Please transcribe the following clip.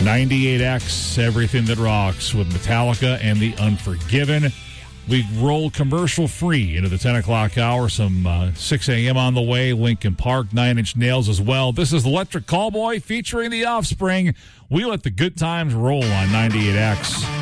98X, Everything That Rocks with Metallica and The Unforgiven. We roll commercial free into the 10 o'clock hour. Some 6 a.m. on the way. Linkin Park, 9 Inch Nails as well. This is Electric Callboy featuring The Offspring. We let the good times roll on 98X.